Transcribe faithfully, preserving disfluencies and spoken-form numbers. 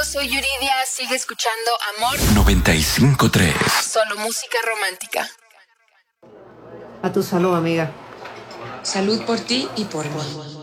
soy Yuridia. Sigue escuchando Amor noventa y cinco tres. Solo música romántica. A tu salud, amiga. Salud por ti y por mí.